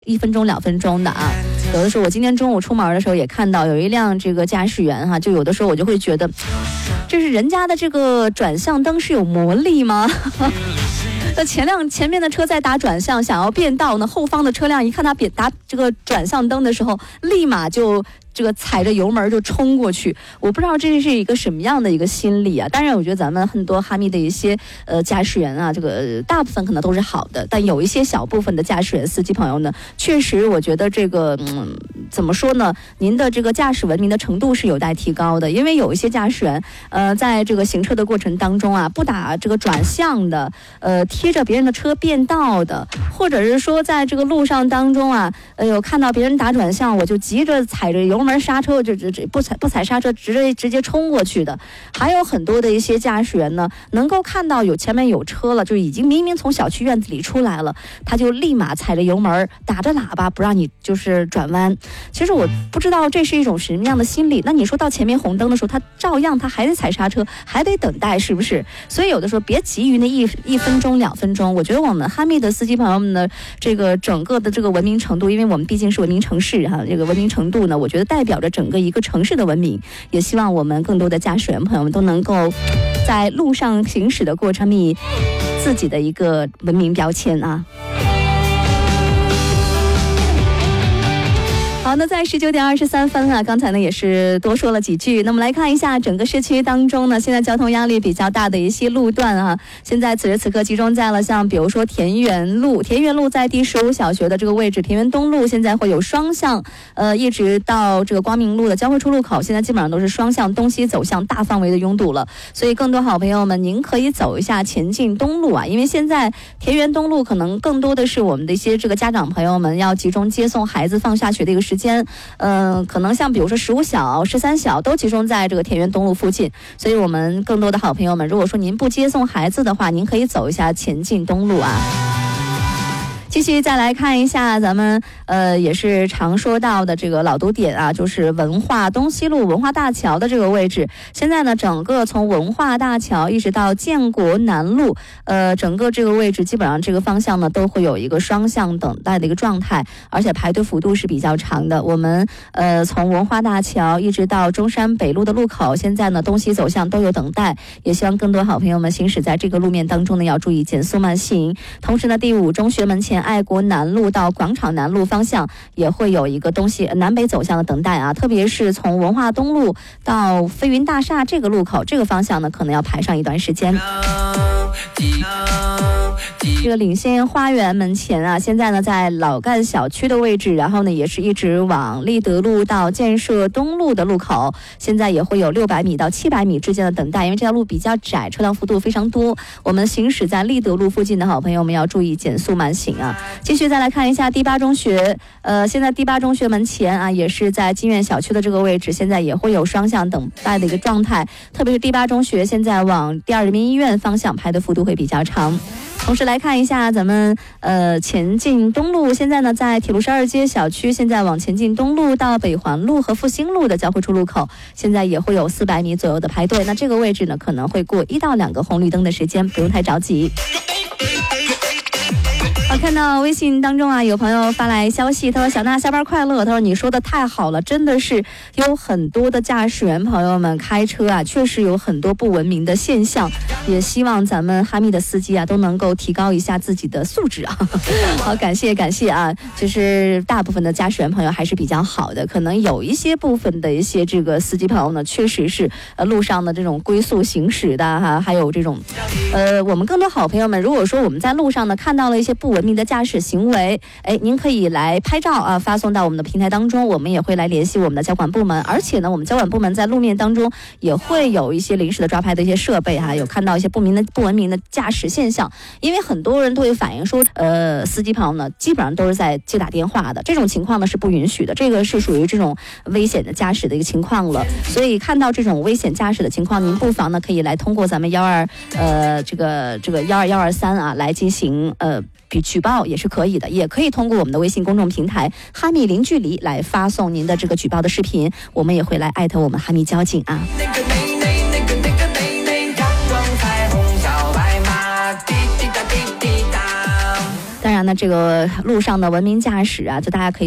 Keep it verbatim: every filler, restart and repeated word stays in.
一分钟两分钟的啊。有的时候我今天中午出门的时候也看到有一辆这个驾驶员哈、啊，就有的时候我就会觉得，这是人家的这个转向灯是有魔力吗？那前辆前面的车在打转向想要变道呢，后方的车辆一看他打这个转向灯的时候，立马就这个踩着油门就冲过去。我不知道这是一个什么样的一个心理啊。当然我觉得咱们很多哈密的一些呃驾驶员啊，这个大部分可能都是好的，但有一些小部分的驾驶员司机朋友呢，确实我觉得这个嗯怎么说呢，您的这个驾驶文明的程度是有待提高的。因为有一些驾驶员呃在这个行车的过程当中啊，不打这个转向的，呃贴着别人的车变道的，或者是说在这个路上当中啊，呃有看到别人打转向，我就急着踩着油门刹车，就直不踩不踩刹车，直接直接冲过去的。还有很多的一些驾驶员呢，能够看到有前面有车了，就已经明明从小区院子里出来了，他就立马踩着油门，打着喇叭，不让你就是转弯。其实我不知道这是一种什么样的心理。那你说到前面红灯的时候，他照样他还得踩刹车，还得等待，是不是？所以有的时候别急于那一一分钟两分钟。我觉得我们哈密的司机朋友们的这个整个的这个文明程度，因为我们毕竟是文明城市哈，这个文明程度呢，我觉得代表着整个一个城市的文明。也希望我们更多的驾驶员朋友们都能够在路上行驶的过程里自己的一个文明标签啊。好，那在十九点二十三分啊，刚才呢也是多说了几句。那么来看一下整个市区当中呢，现在交通压力比较大的一些路段啊，现在此时此刻集中在了像比如说田园路，田园路在第十五小学的这个位置，田园东路现在会有双向，呃，一直到这个光明路的交汇出入口，现在基本上都是双向东西走向大范围的拥堵了。所以更多好朋友们，您可以走一下前进东路啊，因为现在田园东路可能更多的是我们的一些这个家长朋友们要集中接送孩子放下学的一个时间，嗯、呃，可能像比如说十五小、十三小都集中在这个田园东路附近，所以我们更多的好朋友们，如果说您不接送孩子的话，您可以走一下前进东路啊。继续再来看一下咱们呃也是常说到的这个老堵点啊，就是文化东西路文化大桥的这个位置。现在呢，整个从文化大桥一直到建国南路，呃，整个这个位置基本上这个方向呢都会有一个双向等待的一个状态，而且排队幅度是比较长的。我们呃从文化大桥一直到中山北路的路口，现在呢东西走向都有等待，也希望更多好朋友们行驶在这个路面当中呢要注意减速慢行。同时呢，第五中学门前爱国南路到广场南路方向也会有一个东西南北走向的等待啊，特别是从文化东路到飞云大厦这个路口，这个方向呢可能要排上一段时间。这个领先花园门前啊，现在呢在老干小区的位置，然后呢也是一直往立德路到建设东路的路口，现在也会有六百米到七百米之间的等待，因为这条路比较窄，车辆幅度非常多。我们行驶在立德路附近的好朋友们要注意减速慢行啊。继续再来看一下第八中学，呃，现在第八中学门前啊，也是在金苑小区的这个位置，现在也会有双向等待的一个状态，特别是第八中学现在往第二人民医院方向排的幅度会比较长。同时来看一下咱们呃前进东路，现在呢在铁路十二街小区，现在往前进东路到北环路和复兴路的交汇出入口，现在也会有四百米左右的排队。那这个位置呢可能会过一到两个红绿灯的时间，不用太着急。我看到微信当中啊，有朋友发来消息，他说小娜下班快乐。他说你说的太好了，真的是有很多的驾驶员朋友们开车啊，确实有很多不文明的现象，也希望咱们哈密的司机啊都能够提高一下自己的素质啊。好，感谢感谢啊，就是大部分的驾驶员朋友还是比较好的，可能有一些部分的一些这个司机朋友呢，确实是呃路上的这种龟速行驶的哈，还有这种呃我们更多好朋友们，如果说我们在路上呢看到了一些不文明的驾驶行为，哎，您可以来拍照啊，发送到我们的平台当中，我们也会来联系我们的交管部门。而且呢，我们交管部门在路面当中也会有一些临时的抓拍的一些设备哈、啊，有看到一些不明的不文明的驾驶现象。因为很多人都会反映说，呃，司机朋友呢基本上都是在接打电话的，这种情况呢是不允许的，这个是属于这种危险的驾驶的一个情况了。所以看到这种危险驾驶的情况，您不妨呢可以来通过咱们幺二呃这个这个幺二幺二三啊来进行呃。比举报也是可以的，也可以通过我们的微信公众平台哈密零距离来发送您的这个举报的视频，我们也会来艾特我们哈密交警啊。当然呢， 呢，这个路上的文明驾驶啊，就大家可以